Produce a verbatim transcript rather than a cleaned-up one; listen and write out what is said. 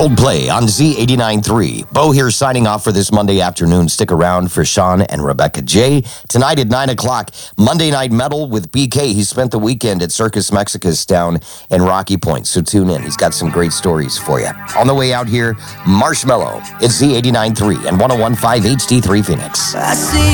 Coldplay on Z eighty-nine point three. Bo here signing off for this Monday afternoon. Stick around for Sean and Rebecca J. Tonight at nine o'clock, Monday Night Metal with B K. He spent the weekend at Circus Mexicus down in Rocky Point, so tune in. He's got some great stories for you. On the way out here, Marshmello. It's Z eighty-nine point three and one oh one point five H D three Phoenix. I see